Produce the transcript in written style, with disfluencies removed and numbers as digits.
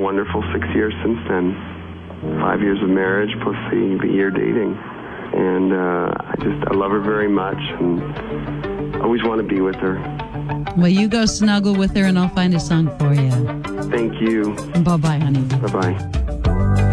wonderful 6 years since then. 5 years of marriage plus the year dating. And I love her very much and always want to be with her. Well, you go snuggle with her and I'll find a song for you. Thank you. Bye-bye, honey. Bye-bye.